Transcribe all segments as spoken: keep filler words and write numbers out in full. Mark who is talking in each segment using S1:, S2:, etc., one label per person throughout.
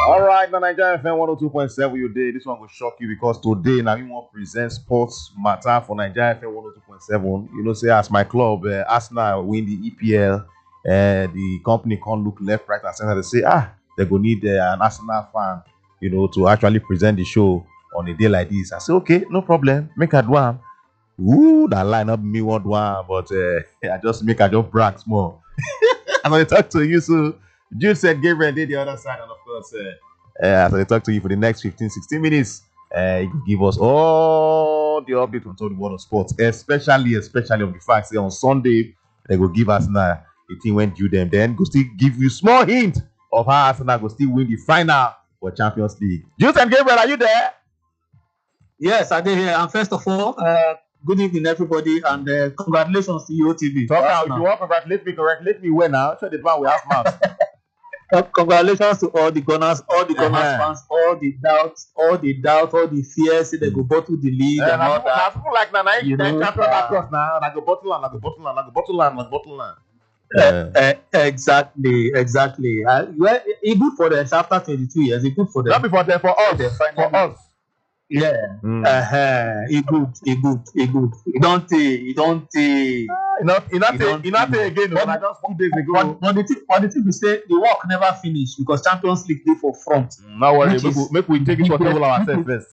S1: All right, the Nigeria F M one oh two point seven you did. This one will shock you because today now we want to present sports matter for Nigeria F M one oh two point seven. You know, say as my club, uh, Arsenal win the E P L, uh, the company can't look left, right, and center. They say, ah, they go need uh, an Arsenal fan, you know, to actually present the show on a day like this. I say, okay, no problem. Make a do am. Ooh, that line up me want one, but uh, I just make a just brag small. I'm going to talk to you, so Jude said Gabriel did the other side, and of course, uh, uh, as I talk to you for the next fifteen, sixteen minutes, uh, you can give us all the updates on the world of sports, especially, especially on the fact that on Sunday, they will give us now the team when due them, then go still give you small hint of how Arsenal will still win the final for Champions League. Jude and Gabriel, are you there?
S2: Yes, I did here. And first of all, uh, good evening, everybody, and uh, congratulations to you, O T V.
S1: Talk out. If you want to congratulate me, congratulate me well now. Show the man we have mouth.
S2: Uh, congratulations to all the Gunners, all the Gunners uh-huh. fans, all the doubts, all the doubt, all the fears. They go bottle the league uh, and all that.
S1: People like Nana, you know, champion across now. I go bottle and I go bottle and I go bottle and I go bottle and.
S2: Uh, uh, exactly, exactly. Uh, well, it's good for them after twenty-two years. It's good for them.
S1: Not before them, for us. For us.
S2: Yeah, mm. uh-huh. It good, it good, it good. You don't, you don't, uh,
S1: you not, you not, you not again. When I just two days ago.
S2: But, but the thing, but the thing we say, the work never finish because Champions League dey for front.
S1: Mm, no worry, make we, make we take it for table ourselves first.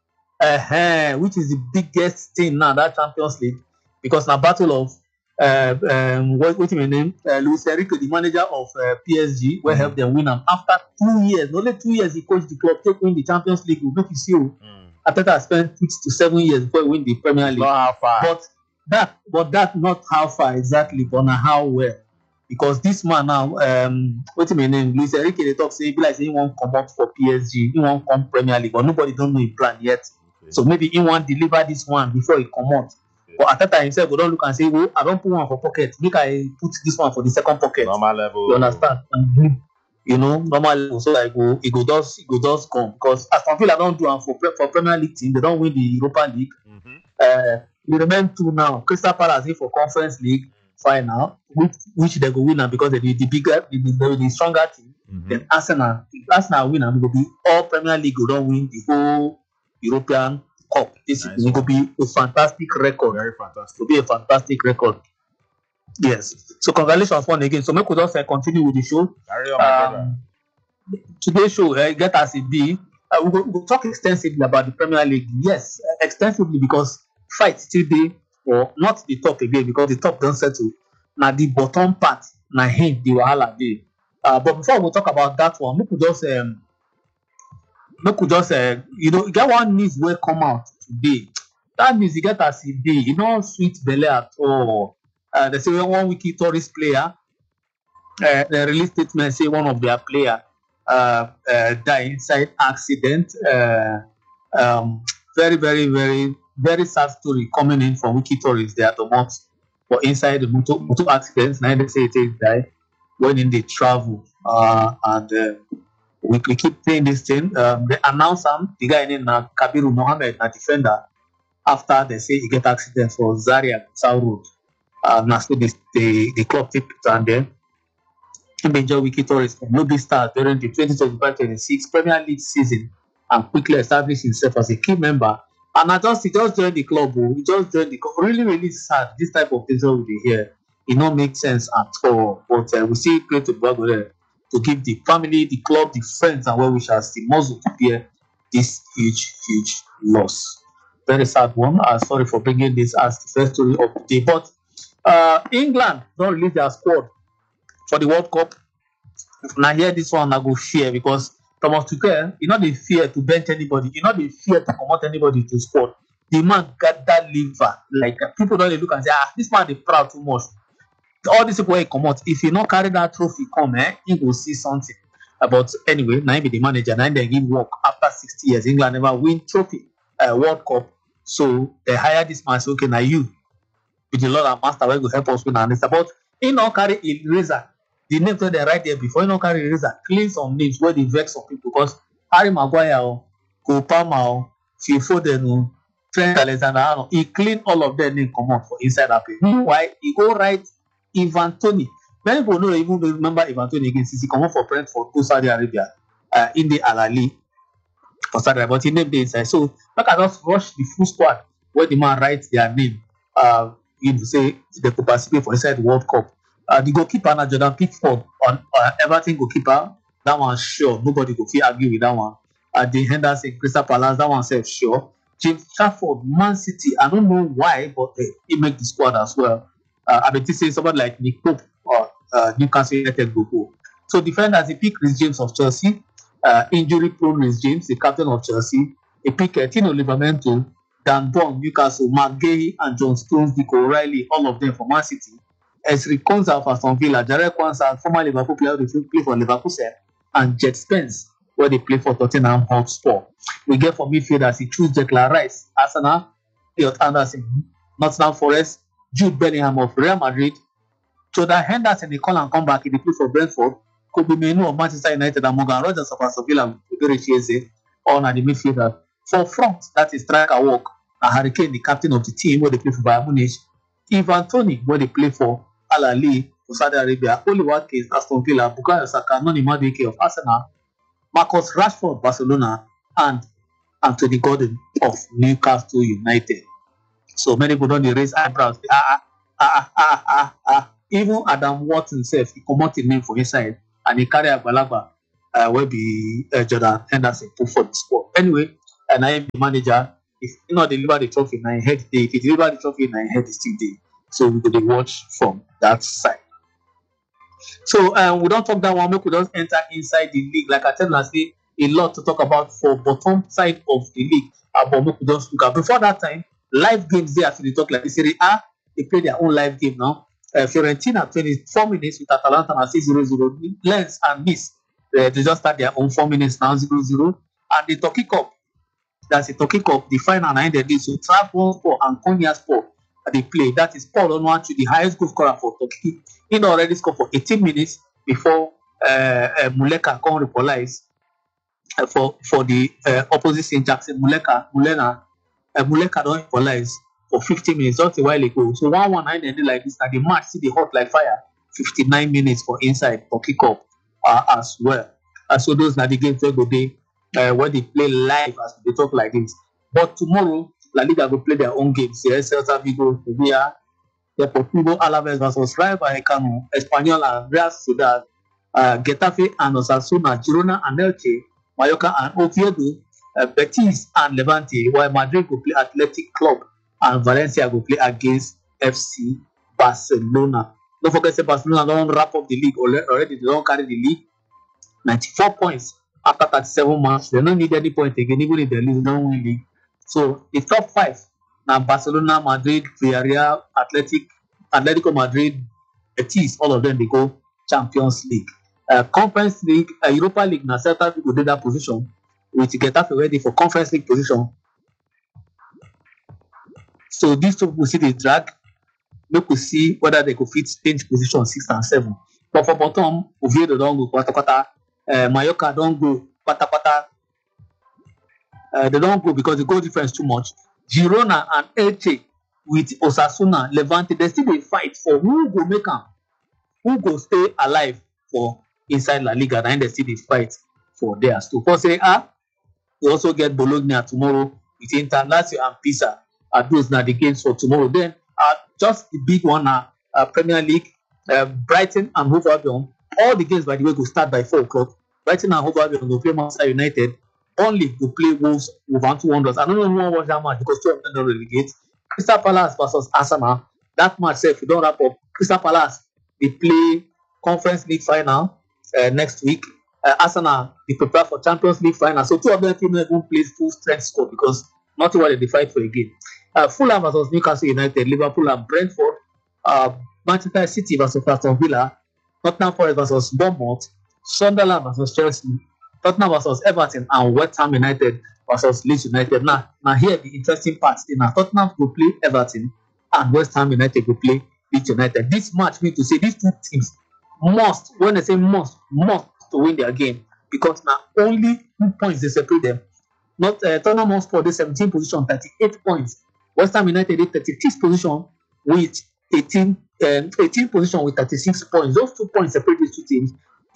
S2: Uh-huh. Which is the biggest thing now, that Champions League, because now battle of uh, um, what what's my name? Uh, Luis Enrique, the manager of uh, P S G, will mm. help them win them after two years. Only two years he coached the club, take win the Champions League. Will make you see. Mm. Arteta spent six to seven years before he win the Premier League.
S1: Not how far.
S2: But that, but that not how far exactly, but not how well. Because this man now, um, what's my name? Luis Enrique, they talk say, be like say he won't come up for P S G, he won't come Premier League, but nobody don't know his plan yet. Okay. So maybe he won't deliver this one before he come out. Okay. But Arteta himself will don't look and say, well, I don't put one for pocket. Make I put this one for the second pocket.
S1: Normal level.
S2: You understand? Mm-hmm. You know, normal. So like, go, it go does, it go does come because Aston Villa don't do one for for Premier League team. They don't win the Europa League. Mm-hmm. Uh, they remain two now. Crystal Palace here for Conference League final, which which they go win now because they the bigger, the, the, the stronger team. Mm-hmm. Then Arsenal, if Arsenal win, and will be all Premier League will don't win the whole European Cup. This nice will be a fantastic record.
S1: Very fantastic.
S2: It will be a fantastic record. Yes. So congratulations once again. So make we just uh, continue with the show.
S1: Carry on, my brother.
S2: Today's show, uh, get as it be. Uh, we will we'll talk extensively about the Premier League. Yes, uh, extensively because fight still dey, or not the top again because the top don't settle. Now the bottom part, now him the wahala dey. Uh, but before we talk about that one, make we just um, make we just uh, you know, get one news will come out today. That news you get as it be, you know, sweet belly at all. Uh, they say one wiki tourist player, uh, they release statement say one of their player uh, uh, died inside accident. Uh, um, very, very, very, very sad story coming in from wiki tourists. They are the ones for inside the motor, motor accidents. Now they say it died when in the travel. Uh, and uh, we, we keep saying this thing. Um, they announce him, the guy named uh, Kabiru Mohammed, a defender, after they say he get accident for Zaria South Road. Uh, now, so the, the, the club take it and then major wiki tourist from Nobi Stars during the twenty twenty-five twenty-six Premier League season and quickly established himself as a key member. And I just he just joined the club. Oh, he just joined the club. Really, really sad. This type of things will be here. It don't make sense at all. But uh, we see great to go there to give the family, the club, the friends, and well wishers the muscle to bear this huge, huge loss. Very sad one. Uh, sorry for bringing this as the first story of the day, but. Uh, England don't release their squad for the World Cup. Now here this one I go fear because Thomas Tuchel, you know they fear to bench anybody. You know they fear to promote anybody to squad. The man got that liver. Like uh, people don't look and say, ah, this man is proud too much. All these people come out. If you not carry that trophy, come, eh, you will see something. Uh, but anyway, now be the manager. Now they give work after sixty years. England never win trophy uh, World Cup. So they hire this man. So okay, now you. With the Lord and Master, will help us win. And it's about he not carry eraser. The names that they write there before he not carry eraser. Clean some names where they vex some people because Harry Maguire, Cole Palmer, Phil Foden, Trent Alexander-Arnold, he clean all of their names come out for inside that page. Mm-hmm. Why he go write Ivan Toney? Many people don't even remember Ivan Toney again since he come out for Brentford, go Saudi Arabia. uh, in the Alali for Saturday, but he named the inside. So make I just rush the full squad where the man writes their name. Uh, you know, say they could participate for inside the World Cup. Uh, the goalkeeper na Jordan Pickford on uh, Everton goalkeeper. That one sure nobody go fit argue with that one. Uh, the Henderson Crystal Palace, that one said sure. James Trafford, Man City. I don't know why, but uh, he make the squad as well. Uh, I mean, to say somebody like Nick Pope or uh, Newcastle United go go. So defenders, he pick Reece James of Chelsea. Uh, injury-prone Reece James, the captain of Chelsea. He pick uh, Tino Livramento, Dan Burn, Newcastle, Mark Gay, and John Stones, Dick O'Reilly, all of them for Man City. Esri Konsa for Aston Villa, Jared Kwanzaa, former Liverpool player, who play for Liverpool, and Jet Spence, where they play for Tottenham Hotspur. We get for midfielders, he choose Declan Rice, Arsenal, Elliot Anderson, Nottingham Forest, Jude Bellingham of Real Madrid, Jordan Henderson, they call and come back, he play for Brentford, Kobe Mainoo of Manchester United, and Morgan Rogers of Aston Villa, all are the midfielder. For front, that is striker work, and Harry Kane, the captain of the team, where they play for Bayern Munich, Ivan Toney, where they play for Al Ahly for Saudi Arabia, Oli Watkins, Aston Villa, Bukayo Saka, Noni Madueke of Arsenal, Marcus Rashford, Barcelona, and Anthony Gordon of Newcastle United. So many people don't raise eyebrows. Ah, ah, ah, ah, ah. Even Adam Watson himself, he come out the name for inside, and he carry a balaba, uh, will be uh, Jordan Henderson put for the sport. Anyway, and I am the manager. If you not deliver the trophy, nine head day. If you deliver the trophy, nine head is still day. So we could watch from that side. So um, we don't talk that one. We could just enter inside the league. Like I tell last day, a lot to talk about for bottom side of the league. Uh, but we could just look at before that time. Live games there after they talk like this. Ah, they play their own live game now. Uh, Fiorentina twenty-four minutes with Atalanta and six zero zero. Lens and Miss. Uh, they just start their own four minutes now zero zero. And the Turkey Cup. That's the Turkey Cup, the final nine they did. So Trabzonspor and Konyaspor they play. That is Paul Onwuachu, the highest goal scorer for Turkey. He already scored for eighteen minutes before uh, uh, Muleka come equalize uh, for for the uh, opposite Saint Jackson. Muleka Mulena uh, Muleka don't equalize for fifty minutes just a while ago. So one one nine ended like this. And the match see the hot like fire. fifty-nine minutes for inside Turkey Cup uh, as well. Uh, so those are the games where go day. Uh, where they play live as they talk like this. But tomorrow, La Liga will play their own games. The Celta Vigo, Sevilla, Deportivo Alaves versus Rayo Vallecano, Espanyol and Real Sociedad, uh, Getafe and Osasuna, Girona and Elche, Mallorca and Oviedo, uh, Betis and Levante, while Madrid will play Athletic Club and Valencia will play against F C Barcelona. Don't forget that Barcelona don't wrap up the league already. They don't carry the league. ninety-four points. After thirty-seven months, they don't need any point again, even if they lose, they don't win league. So the top five now Barcelona, Madrid, Villarreal, Athletic, Atletico Madrid, Betis, all of them they go Champions League. Uh, Conference League, uh, Europa League, now Celta Vigo did that position, which Getafe ready for Conference League position. So these two will see the drag. We could see whether they could fit change position six and seven. But for bottom, Oviedo don't go quarter quarter. Uh, Mallorca don't go pata pata. Uh, they don't go because the goal difference too much. Girona and Elche with Osasuna, Levante, they still they fight for who go make them, who go stay alive for inside La Liga. And they still they fight for theirs. So for say ah, we also get Bologna tomorrow with Inter, Lazio and Pisa. Uh, those are the games for tomorrow. Then uh, just the big one now, uh, Premier League, uh, Brighton and Hove Albion. All the games, by the way, will start by four o'clock. Brighton and Hove Albion will play Manchester United. Only will play Wolves, Wolverhampton Wanderers. I don't know if anyone watch that match because two of them don't relegate. Crystal Palace versus Arsenal. That match, if you don't wrap up, Crystal Palace they play Conference League final uh, next week. Uh, Arsenal they prepare for Champions League final. So two of them team even play full strength squad because nothing what they fight for again. Uh, Fulham versus Newcastle United, Liverpool and Brentford, uh, Manchester City versus Aston Villa, Tottenham Forest versus Bournemouth, Sunderland versus Chelsea, Tottenham versus Everton, and West Ham United versus Leeds United. Now, now here the interesting part. Now Tottenham will play Everton, and West Ham United will play Leeds United. This match means to say these two teams must, when I say must, must to win their game because now only two points they separate them. Not uh, Tottenham Hotspur they seventeen position, thirty-eight points. West Ham United they thirty-six position with eighteen, um, eighteen position with thirty-six points. Those two points separate these two teams. If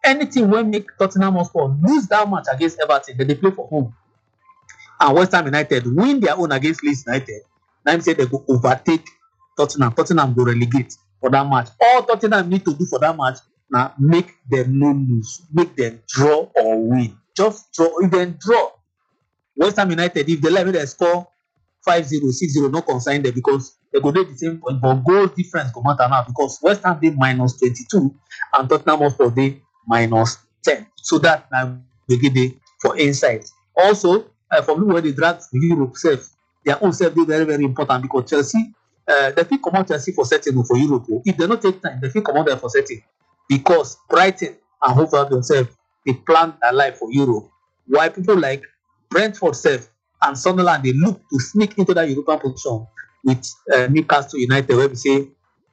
S2: anything will make Tottenham Hotspur lose that match against Everton, then they play for home. And West Ham United win their own against Leeds United. Now say they go overtake Tottenham. Tottenham go relegate for that match. All Tottenham need to do for that match now make them no lose, make them draw or win. Just draw. If they draw, West Ham United, if they let me they score five zero, six zero, no concern them because they go do the same point, but goal difference go matter now because West Ham did minus twenty-two and Tottenham Hotspur did minus ten. So that now we get it for insight. Also, uh, for me, when they drag for Europe self, their own self is very, very important because Chelsea, uh, they fit come out Chelsea for setting for Europe. If they don't take time, they fit come out there for setting because Brighton and Hove themselves, they plan their life for Europe. Why people like Brentford self and Sunderland, they look to sneak into that European position with uh, Newcastle United, where we say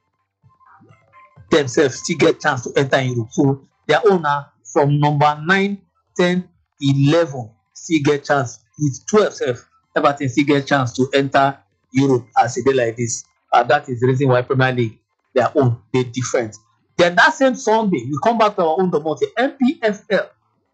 S2: themselves still get chance to enter Europe. So their owner from number nine, ten, eleven still get chance. With twelve self, Everton still get chance to enter Europe as a day like this. And that is the reason why Premier League, their own, they different. Then that same Sunday, we come back to our own domot, M P F L.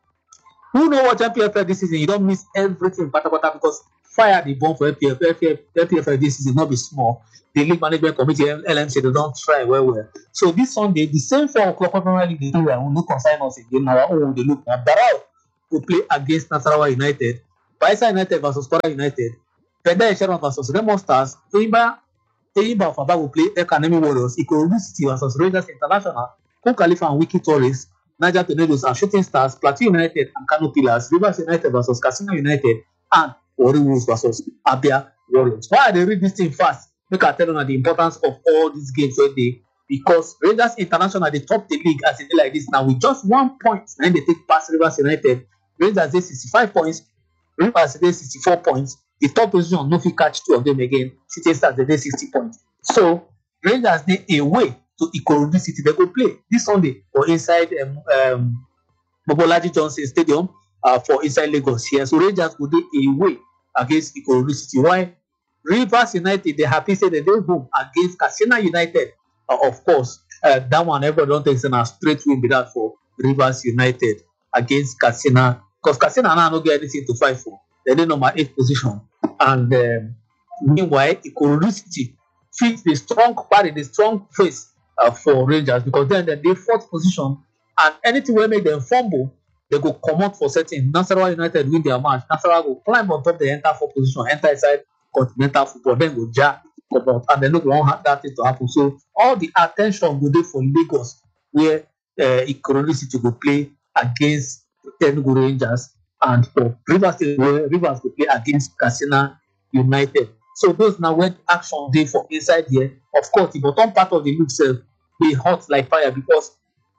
S2: Who know what M P F L this season? You don't miss everything, pata pata, because fire the bomb for M P F L. M P F L this season not be small. The League Management Committee, L M C, they don't try well well. So this Sunday, the same four o'clock Premier League, they do well. We no consign us again. Our own, they look now. Barao will play against Nasarawa United. Bayelsa United versus Kwara United. Penda Eshero versus Remo Stars. Eyimba Eyimba of Aba will play Academy Warriors. Ikorodu City versus Rangers International. Kun Khalifa and Wiki Torres. Niger Tornadoes and Shooting Stars. Plateau United and Kano Pillars. Rivers United versus Katsina United. And Warri Wolves versus Abia Warriors. Why they read this thing fast? Make I tell you the importance of all these games where they because Rangers International they top the league as it is like this now with just one point and they take past Rivers United. Rangers they sixty-five points. Rivers they sixty-four points. The top position no fit catch two of them again. City Stars they sixty points. So Rangers they away to Ikorodu City. They go play this Sunday for inside um, um Mobolaji Johnson Stadium uh, for inside Lagos here. So Rangers go dey away against Ikorodu City. Why? Rivers United they happy say they dey home against Katsina United. Uh, of course, uh, that one everybody don't take a straight win be that for Rivers United against Katsina. Because Katsina now no get anything to fight for. They dey number eight position. And um, meanwhile, Ikorodu City fits the strong party, the strong face uh, for Rangers because then they're fourth position. And anything will make them fumble, they go come out for setting. Nasarawa United win their match. Nasarawa go climb on top, they enter fourth position, enter inside continental football, then go ja, come out, and they no go want that thing to happen. So all the attention go there for Lagos, where uh, Ikorodu City go play against Enugu Rangers, and for Rivers State, where Rivers go play against Katsina United. So those now when action day for inside here. Of course, the bottom part of the league itself be hot like fire because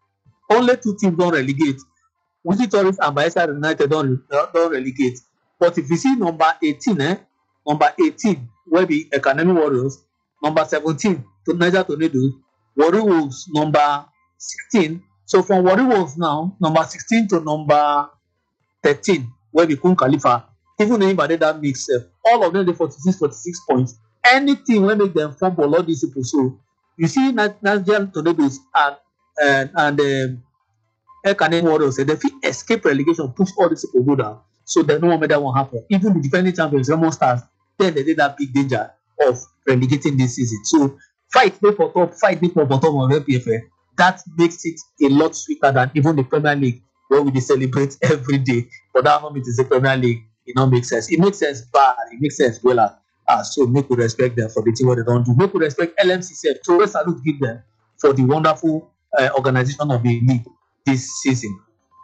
S2: only two teams don't relegate. Wiki Torres and Bayelsa United don't, don't relegate. But if you see number eighteen, eh, number eighteen, where be Academy Warriors, number seventeen, to Niger Tornadoes, Warri Wolves, number sixteen. So from Warri Wolves now, number sixteen to number thirteen, where be Kun Khalifa, even anybody that makes uh, all of them, they forty-six, forty-six points. Anything will make them fumble all these people. So you see, Niger Tornadoes and and, and um, Academy Warriors, they fit escape relegation, push all these people go down. So they no one that won't happen. Even the defending champions, Remo Stars, then they did that big danger of relegating this season. So fight they for top, fight they for bottom of M P F L. That makes it a lot sweeter than even the Premier League, where we celebrate every day. But that moment is the Premier League. It don't make sense. It makes sense bad. It makes sense well. Uh, so make we respect them for the thing what they don't do. Make we respect L M C self. So let's salute give them for the wonderful uh, organization of the league this season.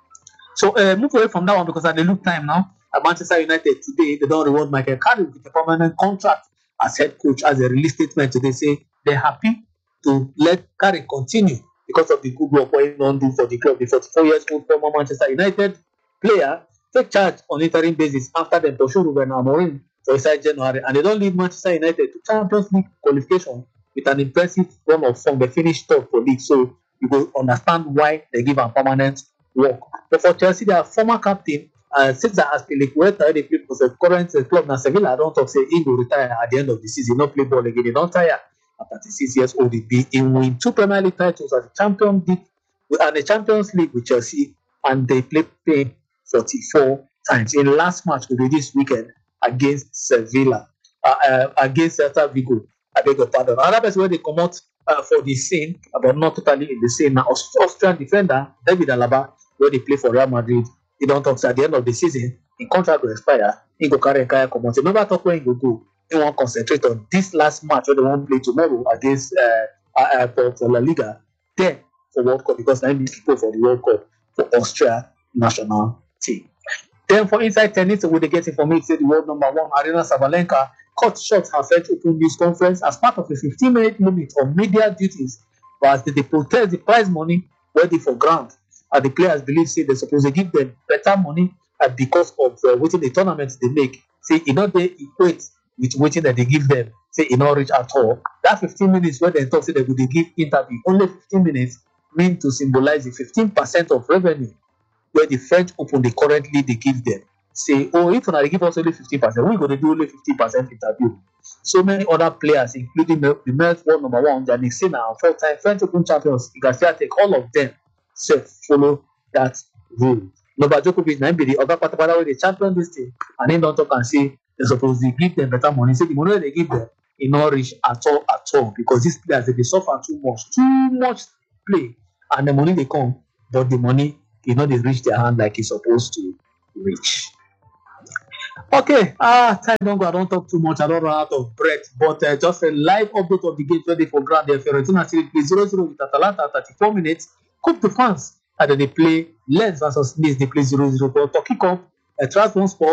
S2: So uh, move away from that one because at the look time now, at Manchester United today, they don't reward Michael Carrick with a permanent contract as head coach. As a release statement today, say they're happy to let Carrick continue because of the good work what he don't do for the club. The forty-four years old former Manchester United player take charge on interim basis after them pursue Ruben Amorim for inside January, and they don't lead Manchester United to Champions League qualification with an impressive run of form. They finished top for league, so you will understand why they give a permanent work. But for Chelsea, their former captain, uh, since that Azpilicueta, they play for the current uh, club now Sevilla, I don't talk say he will retire at the end of the season, not play ball again, he don't tire. At thirty-six years old, he be in win two Premier League titles as a champion league and the Champions League with Chelsea, and they play Spain forty-four times. In last match will be this weekend against Sevilla, uh, uh, against Celta Vigo. I beg your pardon. Another person where they come out uh, for the same, but not totally in the same. Now, Aust- Austrian defender David Alaba, where they play for Real Madrid, he don't talk. So at the end of the season, in contract will expire. He go carry Kaya come out. He never talk where he go go. He won't concentrate on this last match where they won't play tomorrow against uh, uh, uh, for, for La Liga. Then for World Cup because I'm people for the World Cup for Austria national team. Then for inside tennis, we they get information say the world number one Arina Sabalenka cut short her French Open news conference as part of a fifteen minute limit on media duties, but as they, they protest the prize money ready for ground. And the players believe say they're supposed to give them better money at because of uh, waiting the tournaments they make. Say you know they equate with waiting that they give them. Say you not reach at all. That fifteen minutes where they talk say they would give interview only fifteen minutes mean to symbolize the fifteen percent of revenue where the French Open they currently they give them. Say, oh, if they give us only fifteen percent, we're going to do only fifty percent interview. So many other players, including the men's world number one, Yannick Sinner, and four-time French Open champions, Garcia take all of them, so follow that rule. Novak Djokovic, now be the other part about where they champion this thing, and then don't talk and say they're supposed to give them better money. Say the money they give them, it not reach at all, at all, because these players they, they suffer too much, too much play, and the money they come, but the money you know they reach their hand like it's supposed to reach. Okay, ah, time don't go. I don't talk too much. I don't run out of breath. But uh, just a live update of the game ready for ground. The Fiorentina still play zero zero with Atalanta at thirty-four minutes. Coupe de France, and then they play Lens versus Nice. They play zero zero. But Turkey Cup, uh, Trabzonspor